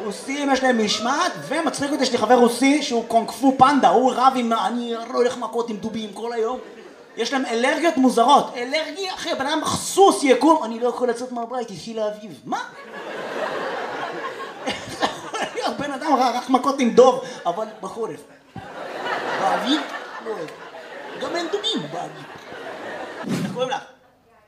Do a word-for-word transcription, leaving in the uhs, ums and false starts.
רוסים יש להם משמעת, ומצחיק אותי, יש לי חבר רוסי שהוא קונג פו פנדה, הוא רב עם, אני הולך מכות עם דובים כל היום. יש להם אלרגיות מוזרות, אלרגיה, אחי, בן אדם סוס יקום, אני לא יכול לצאת מהבית, יש לי לאביב, מה? בן אדם רק מכות עם דוב, אבל בחורף. באביב? לא אוהב. גם אין דובים באביב. איך קוראים לך?